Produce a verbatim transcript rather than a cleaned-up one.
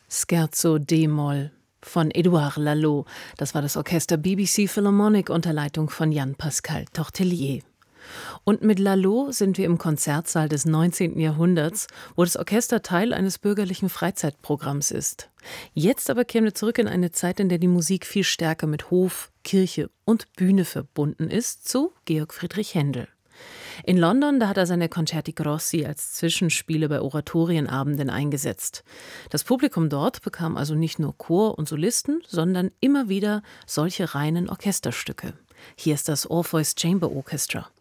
Scherzo d-Moll von Édouard Lalo. Das war das Orchester B B C Philharmonic unter Leitung von Jan-Pascal Tortelier. Und mit Lalo sind wir im Konzertsaal des neunzehnten Jahrhunderts, wo das Orchester Teil eines bürgerlichen Freizeitprogramms ist. Jetzt aber kehren wir zurück in eine Zeit, in der die Musik viel stärker mit Hof, Kirche und Bühne verbunden ist, zu Georg Friedrich Händel. In London, da hat er seine Concerti Grossi als Zwischenspiele bei Oratorienabenden eingesetzt. Das Publikum dort bekam also nicht nur Chor und Solisten, sondern immer wieder solche reinen Orchesterstücke. Hier ist das Orpheus Chamber Orchestra.